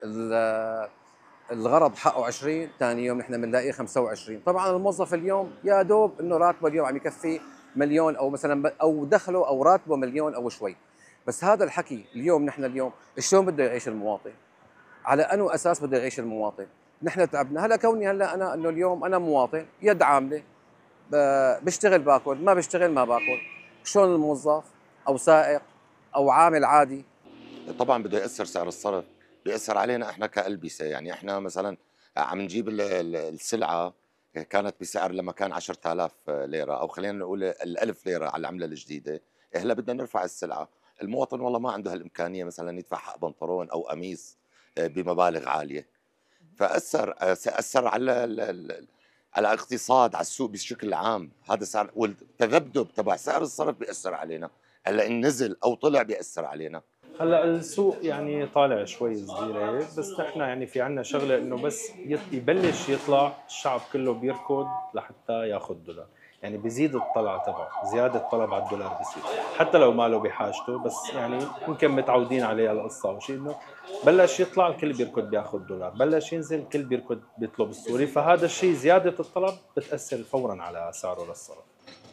الغرض حقه 20، ثاني يوم نحن بنلاقيه 25. طبعا الموظف اليوم يا دوب انه راتبه اليوم عم يكفي مليون، او مثلا او دخله او راتبه مليون او شوي. بس هذا الحكي اليوم، نحن اليوم شلون بده يعيش المواطن؟ على انه اساس بده يعيش المواطن؟ نحن تعبنا. هلا كوني هلا انا انه اليوم انا مواطن يد عامله، بشتغل باكل، ما بشتغل ما باكل. شلون الموظف او سائق او عامل عادي؟ طبعا بده ياثر سعر الصرف، بيأثر علينا احنا كألبسه. يعني احنا مثلا عم نجيب السلعه كانت بسعر لما كان 10000 ليره، او خلينا نقول 1000 ليره على العمله الجديده. هلا بدنا نرفع السلعه، المواطن والله ما عنده هالامكانيه مثلا يدفع حق بنطلون او قميص بمبالغ عاليه. فاثر على على الاقتصاد، على السوق بشكل عام. هذا سعر، والتذبذب تبع سعر الصرف بيأثر علينا. هلا ان نزل او طلع بيأثر علينا. هلا السوق يعني طالع شوي صغير هيك، بس نحن يعني في عنا شغله انه بس يبلش يطلع الشعب كله بيركض لحتى ياخذ دولار. يعني بيزيد الطلع تبعه، زياده طلب على الدولار بصير، حتى لو ماله بحاجته. بس يعني يمكن متعودين عليها القصه او شيء، انه بلش يطلع الكل بيركض بياخذ دولار، بلش ينزل الكل بيركض بيطلب السوري. فهذا الشيء زياده الطلب بتاثر فورا على سعره للصرف.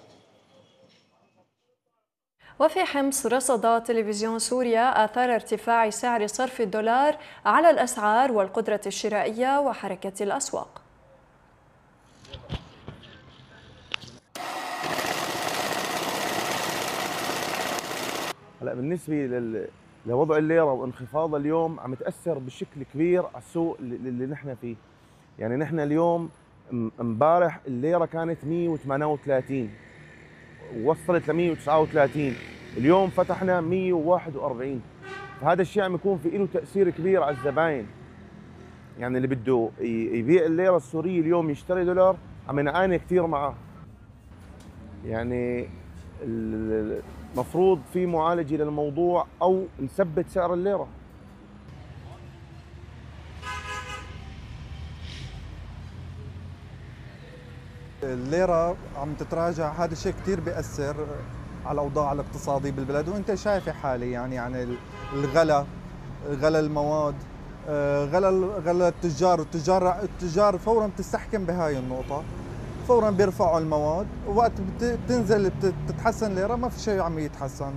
وفي حمص رصد تلفزيون سوريا آثار ارتفاع سعر صرف الدولار على الأسعار والقدرة الشرائية وحركة الأسواق. هلا بالنسبه لوضع الليره وانخفاضها اليوم عم تاثر بشكل كبير على السوق اللي نحن فيه. يعني نحن اليوم امبارح الليره كانت 138 ووصلت ل 139، اليوم فتحنا 141. فهذا الشيء عم يكون في له تاثير كبير على الزباين. يعني اللي بده يبيع الليره السوريه اليوم يشتري دولار عم ينعاني كثير معه. يعني المفروض في معالجه للموضوع او نثبت سعر الليره. الليرة عم تتراجع، هذا الشيء كثير بيأثر على الأوضاع الاقتصادية بالبلد، وأنت شايفة حالي يعني الغلا، غلا المواد، غلا التجار، والتجار فورا بتستحكم بهاي النقطة، فورا بيرفعوا المواد، ووقت بتنزل بتتحسن الليرة ما في شيء عم يتحسن.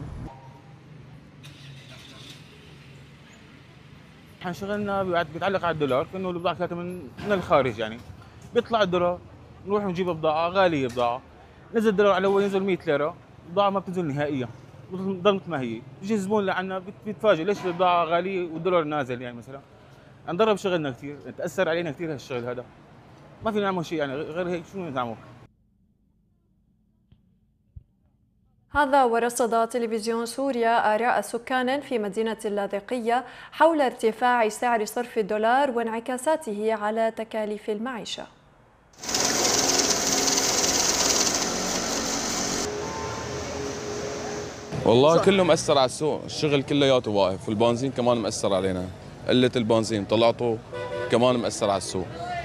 احنا شغلنا بيتعلق على الدولار، كأنه البضاعة كانت من الخارج. يعني بيطلع الدولار نروح نجيب بضاعة غالية، بضاعة نزل الدولار على أول ينزل 100 ليرة، بضاعة ما بتنزل نهائيا، بتضل مثل ما هي. بيجي الزبون لعنا بيتفاجئ ليش البضاعة غالية والدولار نازل. يعني مثلا انضرب شغلنا كثير، تأثر علينا كثير هالشغل هذا. ما فينا نعمل شيء يعني غير هيك، شو نعمل؟ هذا ورصد تلفزيون سوريا آراء سكان في مدينة اللاذقية حول ارتفاع سعر صرف الدولار وانعكاساته على تكاليف المعيشة. والله كله مأثر على السوق، الشغل كلياته واقف، والبنزين كمان مأثر علينا. قلة البنزين طلعته كمان مأثر على السوق.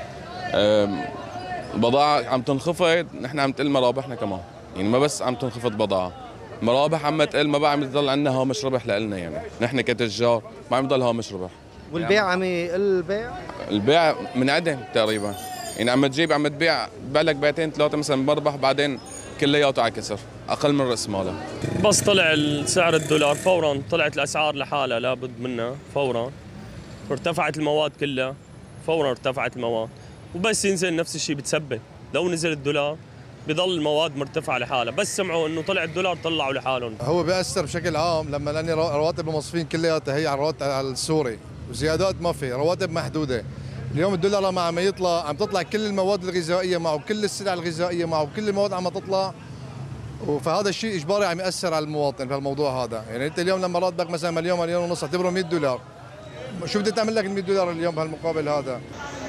البضاعة عم تنخفض، نحن عم تقل مرابحنا كمان. يعني ما بس عم تنخفض بضاعة، مرابح عم تقل، ما بقى عم يضل عندنا هامش ربح لإلنا. يعني نحن كتجار ما عم يضل هامش ربح. والبيع عم يقل، البيع منعدم تقريبا. يعني عم تبيع لك بيعتين ثلاثة مثلا مربح، بعدين كلياته على كسر، اقل من راس ماله. بس طلع سعر الدولار فورا طلعت الاسعار لحالها، لابد منها فورا. ارتفعت المواد كلها، فورا ارتفعت المواد. وبس ينزل نفس الشيء بتثبت. لو نزل الدولار بضل المواد مرتفعه لحالها، بس سمعوا انه طلع الدولار طلعوا لحالهم. هو بيأثر بشكل عام، لاني رواتب الموظفين كلياتها هي على الرواتب على السوري، وزيادات ما في، رواتب محدوده. اليوم الدولار لما عم يطلع، عم تطلع كل المواد الغذائيه معه، كل السلع الغذائيه معه، كل المواد عم تطلع. فهذا الشيء اجباري عم ياثر على المواطن في الموضوع هذا. يعني انت اليوم لما راتبك مثلا مليون، مليون ونص، اعتبره 100 دولار، شو بدك تعمل لك ال 100 دولار اليوم بهالمقابل هذا؟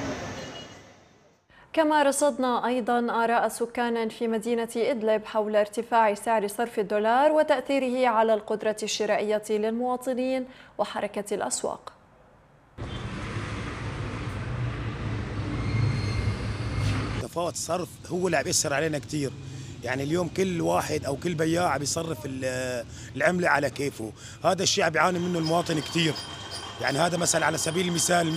كما رصدنا أيضا آراء سكان في مدينة إدلب حول ارتفاع سعر صرف الدولار وتأثيره على القدرة الشرائية للمواطنين وحركة الأسواق. تفاوت الصرف هو اللي عم يأثر علينا كثير. يعني اليوم كل واحد أو كل بياع عم يصرف العملة على كيفه، هذا الشيء عم بيعاني منه المواطن كثير. يعني هذا مثلا على سبيل المثال